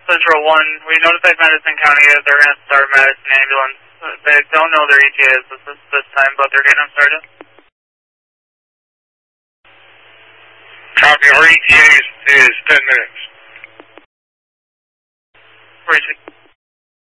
Central 1, we notified Madison County that they're going to start Madison ambulance. They don't know their ETAs this time, but they're getting them started. Copy, our ETA is 10 minutes. Reaching.